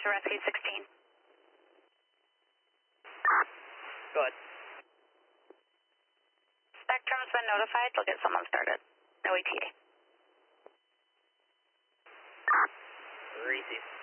to rescue 16. Go ahead. Spectrum's been notified. They'll get someone started. No ETA. Receive.